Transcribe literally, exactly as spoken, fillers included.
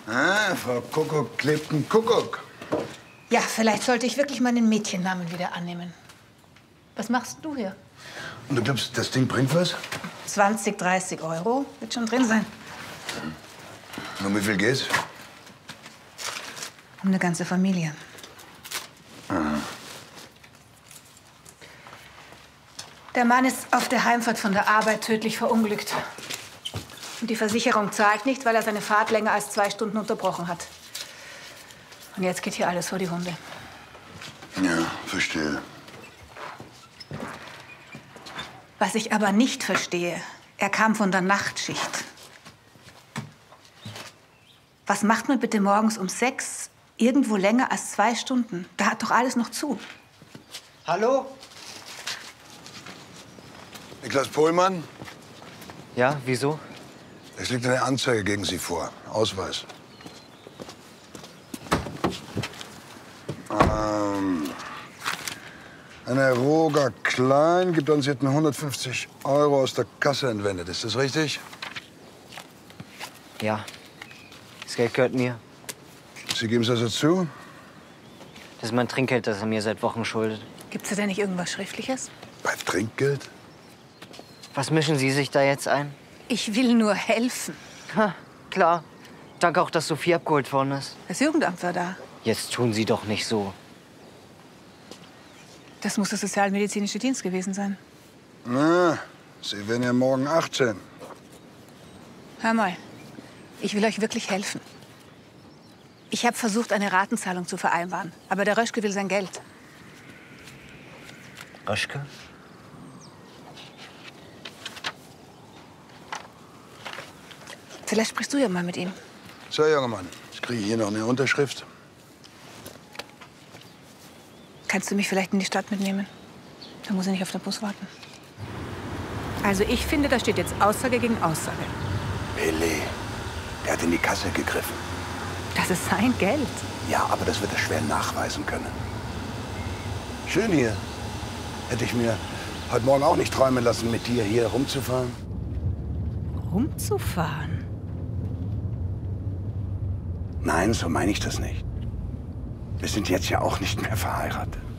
Ah, Frau Kuckuck klebt ein Kuckuck. Ja, vielleicht sollte ich wirklich meinen Mädchennamen wieder annehmen. Was machst du hier? Und du glaubst, das Ding bringt was? zwanzig, dreißig Euro wird schon drin sein. Und um wie viel geht's? Um eine ganze Familie. Aha. Der Mann ist auf der Heimfahrt von der Arbeit tödlich verunglückt. Und die Versicherung zahlt nicht, weil er seine Fahrt länger als zwei Stunden unterbrochen hat. Und jetzt geht hier alles vor die Hunde. Ja, verstehe. Was ich aber nicht verstehe, er kam von der Nachtschicht. Was macht man bitte morgens um sechs irgendwo länger als zwei Stunden? Da hat doch alles noch zu. Hallo? Niklas Pohlmann, Ja, wieso? es liegt eine Anzeige gegen Sie vor. Ausweis. Ähm, ein Herr Roger Klein gibt uns, Sie hätten hundertfünfzig Euro aus der Kasse entwendet. Ist das richtig? Ja. Das Geld gehört mir. Sie geben es also zu? Das ist mein Trinkgeld, das er mir seit Wochen schuldet. Gibt's da denn nicht irgendwas Schriftliches? Bei Trinkgeld? Was mischen Sie sich da jetzt ein? Ich will nur helfen. Ha, klar. Danke auch, dass Sophie abgeholt worden ist. Das Jugendamt war da. Jetzt tun Sie doch nicht so. Das muss der sozialmedizinische Dienst gewesen sein. Na, Sie werden ja morgen achtzehn. Hör mal, ich will euch wirklich helfen. Ich habe versucht, eine Ratenzahlung zu vereinbaren. Aber der Röschke will sein Geld. Röschke? Vielleicht sprichst du ja mal mit ihm. So, junger Mann, ich kriege hier noch eine Unterschrift. Kannst du mich vielleicht in die Stadt mitnehmen? Da muss ich nicht auf den Bus warten. Also ich finde, da steht jetzt Aussage gegen Aussage. Billy, der hat in die Kasse gegriffen. Das ist sein Geld. Ja, aber das wird er schwer nachweisen können. Schön hier. Hätte ich mir heute Morgen auch nicht träumen lassen, mit dir hier rumzufahren. Rumzufahren? Nein, so meine ich das nicht. Wir sind jetzt ja auch nicht mehr verheiratet.